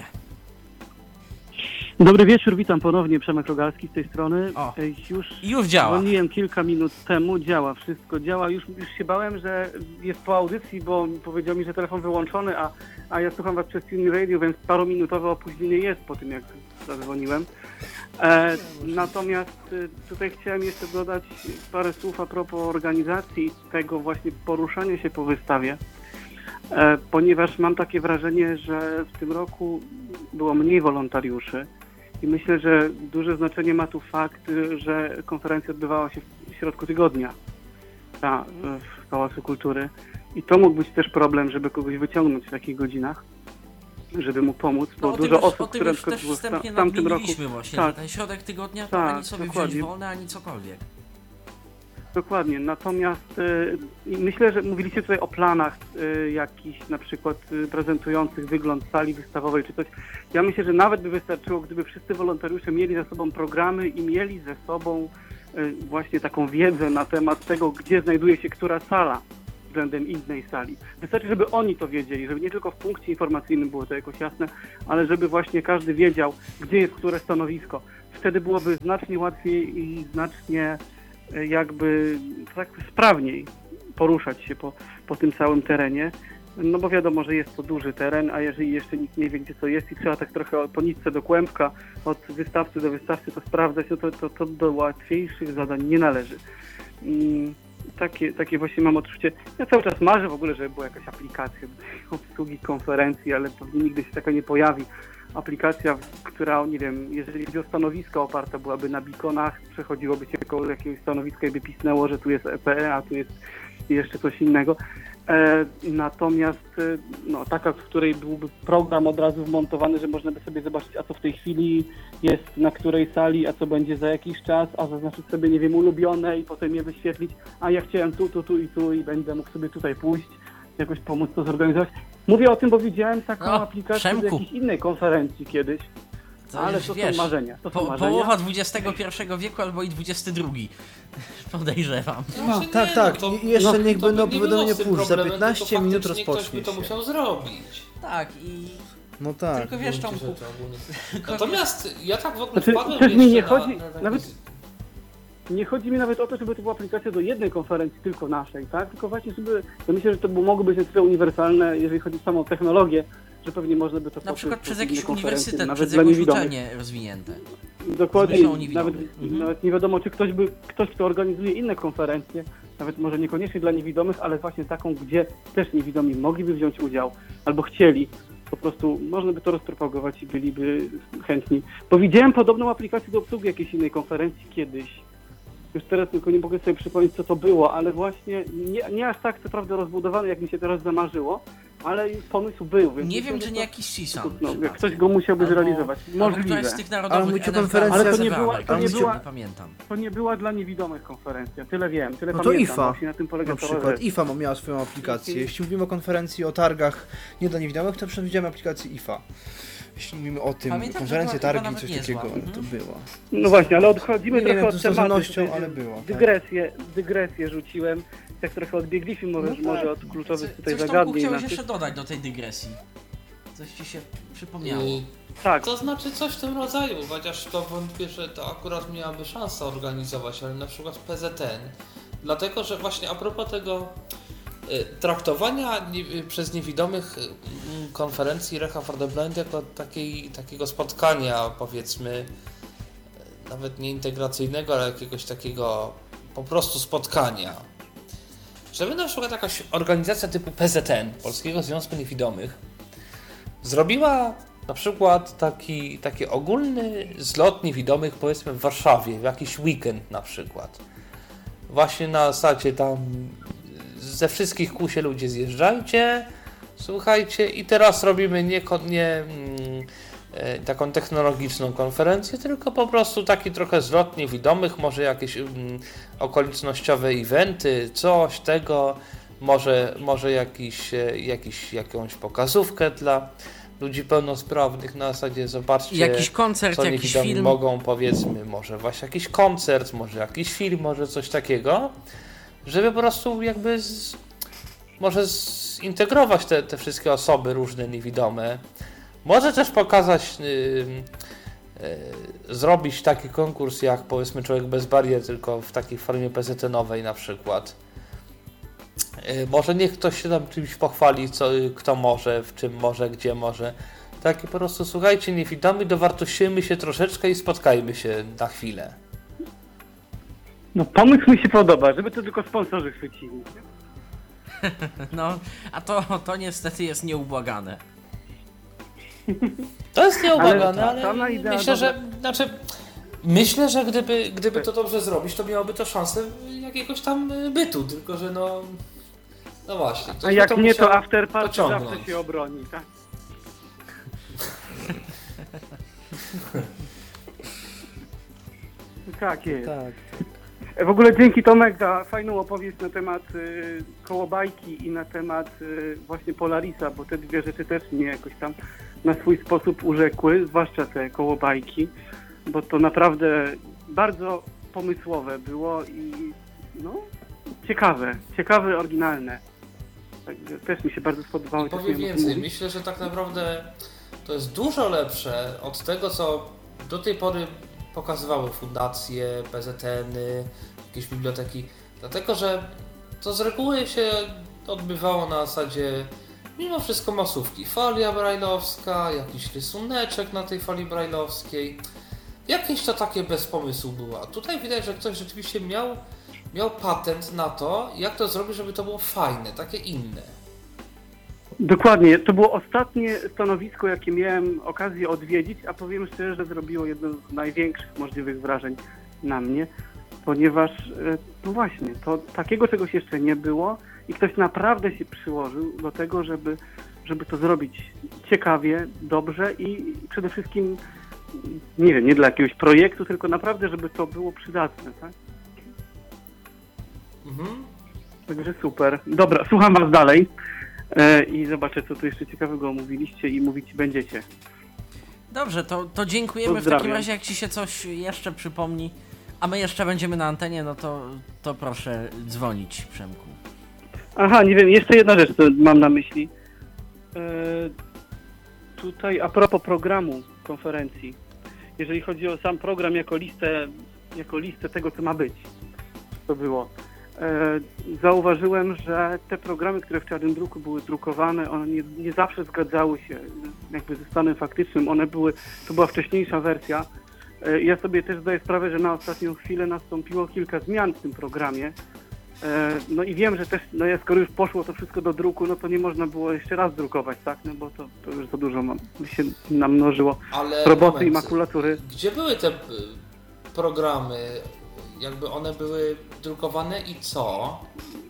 Speaker 4: Dobry wieczór, witam ponownie, Przemek Rogalski z tej strony.
Speaker 1: O,
Speaker 4: już,
Speaker 1: już działa.
Speaker 4: Dzwoniłem kilka minut temu, działa, wszystko działa. Już, już się bałem, że jest po audycji, bo powiedział mi, że telefon wyłączony, a, a ja słucham was przez Tune Radio, więc parominutowe opóźnienie jest po tym, jak zadzwoniłem. E, natomiast tutaj chciałem jeszcze dodać parę słów a propos organizacji tego właśnie poruszania się po wystawie. E, ponieważ mam takie wrażenie, że w tym roku było mniej wolontariuszy i myślę, że duże znaczenie ma tu fakt, że konferencja odbywała się w środku tygodnia ta, w Pałacu Kultury i to mógł być też problem, żeby kogoś wyciągnąć w takich godzinach, żeby mu pomóc, bo
Speaker 1: no,
Speaker 4: dużo
Speaker 1: już,
Speaker 4: osób, które
Speaker 1: już też
Speaker 4: było
Speaker 1: wstępnie
Speaker 4: w tamtym roku...
Speaker 1: właśnie,
Speaker 4: tak,
Speaker 1: że ten środek tygodnia to
Speaker 4: tak,
Speaker 1: ani sobie
Speaker 4: dokładnie.
Speaker 1: wziąć wolne, ani cokolwiek.
Speaker 4: Dokładnie, natomiast y, myślę, że mówiliście tutaj o planach y, jakichś na przykład y, prezentujących wygląd sali wystawowej czy coś. Ja myślę, że nawet by wystarczyło, gdyby wszyscy wolontariusze mieli ze sobą programy i mieli ze sobą y, właśnie taką wiedzę na temat tego, gdzie znajduje się która sala względem innej sali. Wystarczy, żeby oni to wiedzieli, żeby nie tylko w punkcie informacyjnym było to jakoś jasne, ale żeby właśnie każdy wiedział, gdzie jest które stanowisko. Wtedy byłoby znacznie łatwiej i znacznie jakby tak sprawniej poruszać się po, po tym całym terenie, no bo wiadomo, że jest to duży teren, a jeżeli jeszcze nikt nie wie, gdzie to jest i trzeba tak trochę po nitce do kłębka, od wystawcy do wystawcy to sprawdzać, no to, to, to do łatwiejszych zadań nie należy. I takie, takie właśnie mam odczucie. Ja cały czas marzę w ogóle, żeby była jakaś aplikacja obsługi konferencji, ale pewnie nigdy się taka nie pojawi. Aplikacja, która, nie wiem, jeżeli chodzi o stanowiska oparta byłaby na beaconach, przechodziłoby się koło jakiegoś stanowiska i by pisnęło, że tu jest E P E, a tu jest jeszcze coś innego. E, natomiast e, no, taka, w której byłby program od razu wmontowany, że można by sobie zobaczyć, a co w tej chwili jest na której sali, a co będzie za jakiś czas, a zaznaczyć sobie, nie wiem, ulubione i potem je wyświetlić, a ja chciałem tu, tu, tu i tu i będę mógł sobie tutaj pójść, jakoś pomóc to zorganizować. Mówię o tym, bo widziałem taką
Speaker 1: No,
Speaker 4: aplikację
Speaker 1: Przemku.
Speaker 4: z jakiejś innej konferencji kiedyś,
Speaker 1: To
Speaker 4: ale
Speaker 1: już
Speaker 4: to
Speaker 1: wiesz,
Speaker 4: są marzenia. To są
Speaker 1: Po,
Speaker 4: marzenia.
Speaker 1: połowa dwudziestego pierwszego wieku albo i dwudziesty drugi. Podejrzewam.
Speaker 3: No,
Speaker 2: Znaczy
Speaker 3: tak,
Speaker 2: nie,
Speaker 3: tak.
Speaker 2: no to-
Speaker 3: I jeszcze
Speaker 2: no,
Speaker 3: niech
Speaker 2: to
Speaker 3: będą
Speaker 2: by nie
Speaker 3: powiadomienia
Speaker 2: było z tym
Speaker 3: push. Za
Speaker 2: problemem,
Speaker 3: piętnaście
Speaker 2: tylko
Speaker 3: minut
Speaker 2: faktycznie
Speaker 3: rozpocznie
Speaker 2: ktoś by to
Speaker 3: się.
Speaker 2: musiał zrobić.
Speaker 1: Tak i
Speaker 3: No tak.
Speaker 1: tylko wiesz,
Speaker 2: Gruncie
Speaker 1: Tomku,
Speaker 2: rzeczy ogólnie.
Speaker 1: tylko
Speaker 2: Natomiast ja tak w ogóle
Speaker 4: Znaczy,
Speaker 2: wpadłem
Speaker 4: też mi
Speaker 2: jeszcze
Speaker 4: nie
Speaker 2: na,
Speaker 4: chodzi-
Speaker 2: na taki...
Speaker 4: nawet- Nie chodzi mi nawet o to, żeby to była aplikacja do jednej konferencji, tylko naszej, tak? Tylko właśnie, żeby... Ja myślę, że to by mogło być na tyle uniwersalne, jeżeli chodzi o samą technologię, że pewnie można by to
Speaker 1: na
Speaker 4: poprzeć
Speaker 1: przykład
Speaker 4: po
Speaker 1: przez
Speaker 4: inne
Speaker 1: jakiś
Speaker 4: konferencje,
Speaker 1: uniwersytet,
Speaker 4: nawet
Speaker 1: przez
Speaker 4: dla
Speaker 1: jakieś
Speaker 4: niewidomych.
Speaker 1: uczelnie rozwinięte.
Speaker 4: Dokładnie,
Speaker 1: Zresztą niewidomych.
Speaker 4: nawet,
Speaker 1: Mhm.
Speaker 4: nawet nie wiadomo, czy ktoś by, ktoś, kto organizuje inne konferencje, nawet może niekoniecznie dla niewidomych, ale właśnie taką, gdzie też niewidomi mogliby wziąć udział, albo chcieli, po prostu można by to rozpropagować i byliby chętni. Bo widziałem podobną aplikację do obsługi jakiejś innej konferencji kiedyś. Już teraz tylko nie mogę sobie przypomnieć, co to było, ale właśnie nie, nie aż tak co prawda rozbudowane, jak mi się teraz zamarzyło, ale pomysł był. Więc
Speaker 1: Nie
Speaker 4: myślę,
Speaker 1: wiem,
Speaker 4: że
Speaker 1: czy
Speaker 4: to-
Speaker 1: nie jakiś CISAM.
Speaker 4: No, jak ktoś go musiałby
Speaker 1: Albo-
Speaker 4: zrealizować.
Speaker 1: Albo któraś
Speaker 4: Możliwe.
Speaker 1: z tych
Speaker 3: Ale
Speaker 1: narodowych
Speaker 3: mówicie
Speaker 1: N F K,
Speaker 3: konferencja-
Speaker 4: Ale to nie była-
Speaker 1: Ameryki,
Speaker 4: to nie
Speaker 1: nie
Speaker 4: była-
Speaker 1: pamiętam.
Speaker 4: To nie była dla niewidomych konferencja, tyle wiem, tyle
Speaker 3: No to
Speaker 4: pamiętam.
Speaker 3: I F A.
Speaker 4: Właśnie na tym polega
Speaker 3: Na
Speaker 4: cała
Speaker 3: przykład
Speaker 4: rzecz.
Speaker 3: I F A ma- miała swoją aplikację. Jeśli mówimy o konferencji, o targach nie dla niewidomych, to przewidziałem aplikację I F A. Jeśli mówimy o tym,
Speaker 1: Pamiętam, że
Speaker 3: konferencje,
Speaker 1: była chyba
Speaker 3: targi,
Speaker 1: nawet
Speaker 3: coś
Speaker 1: niezła.
Speaker 3: takiego, ale to
Speaker 1: Mhm.
Speaker 3: była.
Speaker 4: No właśnie, ale odchodzimy
Speaker 3: Nie wiem,
Speaker 4: trochę
Speaker 3: jak
Speaker 4: od
Speaker 3: to z
Speaker 4: tematu.
Speaker 3: pewnością,
Speaker 4: tutaj
Speaker 3: ale było, tak.
Speaker 4: Dygresję, dygresję rzuciłem. Tak trochę odbiegliśmy może,
Speaker 3: No tak.
Speaker 4: może od kluczowych
Speaker 1: Co-
Speaker 4: tutaj
Speaker 1: Coś Tomku
Speaker 4: zagadnień.
Speaker 1: chciałeś
Speaker 4: naszych.
Speaker 1: jeszcze dodać do tej dygresji? Coś ci się przypomniało?
Speaker 2: Yy,
Speaker 4: Tak,
Speaker 2: To znaczy coś w tym rodzaju, chociaż to wątpię, że to akurat miałaby szansę organizować, ale na przykład P Z N. Dlatego, że właśnie a propos tego y, traktowania nie, y, przez niewidomych y, y, konferencji Recha for the Blind jako takiej, takiego spotkania, powiedzmy, y, nawet nie integracyjnego, ale jakiegoś takiego po prostu spotkania. Żeby na przykład jakaś organizacja typu P Z N, Polskiego Związku Niewidomych, zrobiła na przykład taki, taki ogólny zlot niewidomych, powiedzmy w Warszawie, w jakiś weekend na przykład. Właśnie na zasadzie tam ze wszystkich kół się ludzie zjeżdżajcie, słuchajcie i teraz robimy nie, ko- nie mm, e, taką technologiczną konferencję, tylko po prostu taki trochę zlot niewidomych, może jakieś mm, okolicznościowe eventy, coś tego, może, może jakiś, e, jakiś, jakąś pokazówkę dla ludzi pełnosprawnych na zasadzie zobaczcie,
Speaker 1: Jakiś koncert,
Speaker 2: co
Speaker 1: jakiś
Speaker 2: niewidomi
Speaker 1: film.
Speaker 2: mogą, powiedzmy, może właśnie jakiś koncert, może jakiś film, może coś takiego, żeby po prostu jakby z, może zintegrować te, te wszystkie osoby różne niewidome. Może też pokazać, yy, yy, zrobić taki konkurs jak powiedzmy Człowiek bez barier, tylko w takiej formie P Z N-owej na przykład. Yy, może niech ktoś się tam czymś pochwali, co, kto może, w czym może, gdzie może. Takie po prostu, słuchajcie, niewidomi, dowartościujmy się troszeczkę i spotkajmy się na chwilę.
Speaker 4: no pomysł mi się podoba, żeby to tylko sponsorzy chwycili.
Speaker 1: No, a to, to niestety jest nieubłagane.
Speaker 2: To jest nieubłagane,
Speaker 4: Ale
Speaker 2: ale,
Speaker 4: sama idea
Speaker 2: myślę, że
Speaker 4: dobra.
Speaker 2: znaczy, myślę, że gdyby, gdyby to dobrze zrobić, to miałoby to szansę jakiegoś tam bytu, tylko że no no właśnie. ktoś
Speaker 4: A
Speaker 2: by
Speaker 4: jak nie,
Speaker 2: musiał
Speaker 4: to after party
Speaker 2: pociągnąć.
Speaker 4: zawsze się obroni, tak? Tak jest.
Speaker 3: Tak.
Speaker 4: W ogóle dzięki Tomek za fajną opowieść na temat y, kołobajki i na temat y, właśnie Polarisa, bo te dwie rzeczy też mnie jakoś tam na swój sposób urzekły, zwłaszcza te kołobajki, bo to naprawdę bardzo pomysłowe było i no ciekawe, ciekawe, oryginalne. Także też mi się bardzo spodobało.
Speaker 2: I
Speaker 4: też
Speaker 2: powiem
Speaker 4: nie wiem, o tym
Speaker 2: więcej,
Speaker 4: mówić.
Speaker 2: myślę, że tak naprawdę to jest dużo lepsze od tego, co do tej pory pokazywały fundacje, P Z N-y, jakieś biblioteki, dlatego że to z reguły się odbywało na zasadzie mimo wszystko masówki. Folia brajlowska, jakiś rysuneczek na tej folii brajlowskiej. Jakieś to takie bez pomysłu było. A tutaj widać, że ktoś rzeczywiście miał, miał patent na to, jak to zrobić, żeby to było fajne, takie inne.
Speaker 4: Dokładnie, to było ostatnie stanowisko, jakie miałem okazję odwiedzić, a powiem szczerze, że zrobiło jedno z największych możliwych wrażeń na mnie, ponieważ, e, no właśnie, to takiego czegoś jeszcze nie było i ktoś naprawdę się przyłożył do tego, żeby, żeby to zrobić ciekawie, dobrze i przede wszystkim, nie wiem, nie dla jakiegoś projektu, tylko naprawdę, żeby to było przydatne, tak?
Speaker 2: Mhm.
Speaker 4: Także super. Dobra, słucham was dalej. I zobaczę, co tu jeszcze ciekawego mówiliście i mówić będziecie.
Speaker 1: Dobrze, to, to dziękujemy w
Speaker 4: Pozdrawiam.
Speaker 1: takim razie, jak ci się coś jeszcze przypomni, a my jeszcze będziemy na antenie, no to, to proszę dzwonić, Przemku.
Speaker 4: Aha, nie wiem, jeszcze jedna rzecz, co mam na myśli. E, tutaj a propos programu konferencji. Jeżeli chodzi o sam program jako listę, jako listę tego, co ma być, to było. E, zauważyłem, że te programy, które w czarnym druku były drukowane, one nie, nie zawsze zgadzały się jakby ze stanem faktycznym. One były, to była wcześniejsza wersja. E, ja sobie też zdaję sprawę, że na ostatnią chwilę nastąpiło kilka zmian w tym programie. E, no i wiem, że też, no ja, skoro już poszło to wszystko do druku, no to nie można było jeszcze raz drukować, tak? No bo to, to już za dużo ma, by się namnożyło
Speaker 2: Ale
Speaker 4: roboty
Speaker 2: moment,
Speaker 4: i makulatury.
Speaker 2: Gdzie były te y, programy? Jakby one były drukowane i co?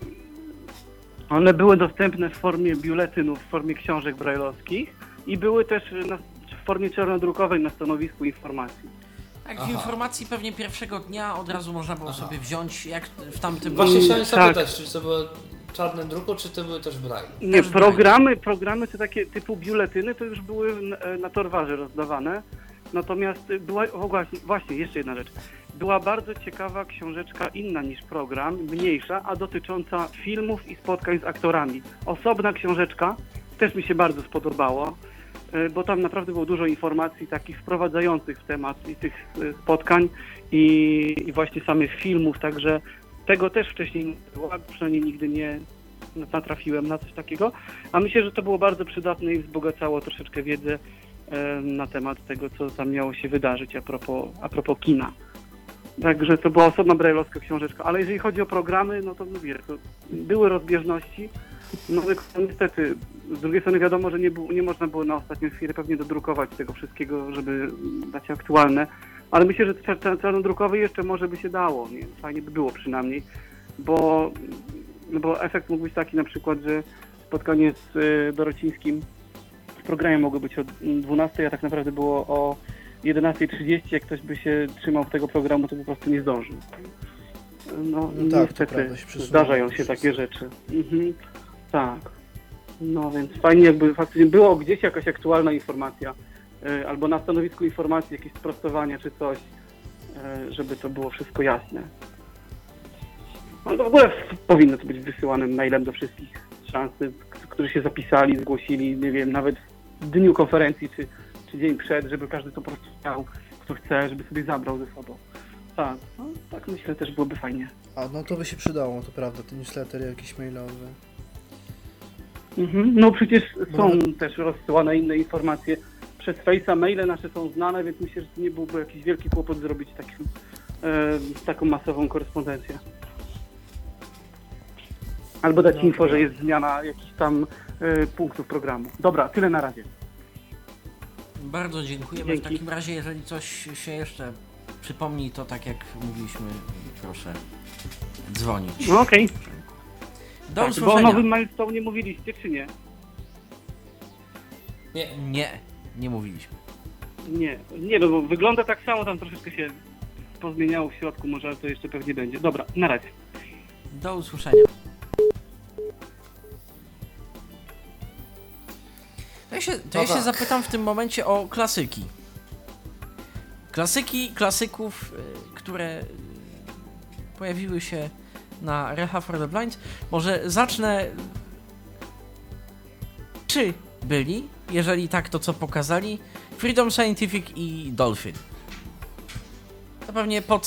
Speaker 4: One były dostępne w formie biuletynów, w formie książek brajlowskich i były też na, w formie czarnodrukowej na stanowisku informacji.
Speaker 1: Tak,
Speaker 2: Aha.
Speaker 1: informacji pewnie pierwszego dnia od razu można było
Speaker 2: Aha.
Speaker 1: sobie wziąć, jak w tamtym
Speaker 2: Właśnie
Speaker 4: Mm,
Speaker 2: chciałem
Speaker 4: tak.
Speaker 2: zapytać, czy to było w czarnym druku, czy to były też braille?
Speaker 4: Nie,
Speaker 1: Też
Speaker 4: programy, programy te takie typu biuletyny to już były na, na Torwarze rozdawane. Natomiast była, o, właśnie, właśnie, jeszcze jedna rzecz. Była bardzo ciekawa książeczka inna niż program, mniejsza, a dotycząca filmów i spotkań z aktorami. Osobna książeczka, też mi się bardzo spodobało, y, bo tam naprawdę było dużo informacji takich wprowadzających w temat i tych y, spotkań i, i właśnie samych filmów, także tego też wcześniej nie było, przynajmniej nigdy nie natrafiłem na coś takiego, a myślę, że to było bardzo przydatne i wzbogacało troszeczkę wiedzę e, na temat tego, co tam miało się wydarzyć a propos, a propos kina. Także to była osobna brajlowska książeczka, ale jeżeli chodzi o programy, no to mówię, to były rozbieżności, no tylko niestety, z drugiej strony wiadomo, że nie, było, nie można było na ostatnią chwilę pewnie dodrukować tego wszystkiego, żeby dać aktualne, ale myślę, że cza- czarnodrukowy jeszcze może by się dało, nie? Fajnie by było przynajmniej, bo, no bo efekt mógł być taki na przykład, że spotkanie z y, Dorocińskim w programie mogło być o dwunastej, a tak naprawdę było o jedenastej trzydzieści, jak ktoś by się trzymał tego programu, to po prostu nie zdążył. No,
Speaker 3: No tak, to
Speaker 4: niestety
Speaker 3: prawda, się przesunęło
Speaker 4: zdarzają się
Speaker 3: wszystko.
Speaker 4: takie rzeczy. Mhm. Tak. No więc fajnie jakby faktycznie było gdzieś jakaś aktualna informacja, y, albo na stanowisku informacji jakieś sprostowania czy coś, y, żeby to było wszystko jasne. No to w ogóle powinno to być wysyłane mailem do wszystkich szansy, którzy się zapisali, zgłosili, nie wiem, nawet w dniu konferencji czy, czy dzień przed, żeby każdy to po prostu chciał, kto chce, żeby sobie zabrał ze sobą. Tak, no, tak myślę, też byłoby fajnie.
Speaker 3: A no to by się przydało, to prawda, te newslettery jakieś mailowe.
Speaker 4: Mhm. No przecież
Speaker 3: Bo
Speaker 4: są
Speaker 3: nawet-
Speaker 4: też rozsyłane inne informacje przez Face'a, maile nasze są znane, więc myślę, że to nie byłby jakiś wielki kłopot zrobić takim, e, taką masową korespondencję. Albo dać
Speaker 3: No,
Speaker 4: info,
Speaker 3: dobra.
Speaker 4: że jest zmiana jakichś tam e, punktów programu. Dobra, tyle na razie.
Speaker 1: Bardzo dziękujemy.
Speaker 4: Dzięki.
Speaker 1: W takim razie, jeżeli coś się jeszcze przypomni, to tak jak mówiliśmy, proszę dzwonić.
Speaker 4: No okej.
Speaker 1: Do
Speaker 4: Tak, bo o
Speaker 1: usłyszenia.
Speaker 4: nowym milestone nie mówiliście, czy nie?
Speaker 2: Nie,
Speaker 1: Nie, nie mówiliśmy.
Speaker 4: Nie, nie, no bo wygląda tak samo, tam troszeczkę się pozmieniało w środku, może to jeszcze pewnie będzie. Dobra, na razie.
Speaker 1: Do usłyszenia. To ja się, to
Speaker 2: No
Speaker 1: ja się
Speaker 2: tak.
Speaker 1: zapytam w tym momencie o klasyki. Klasyki, klasyków, y, które y, pojawiły się na Reha for the Blind. Może zacznę... Czy byli? Jeżeli tak, to co pokazali? Freedom Scientific i Dolphin. To pewnie pod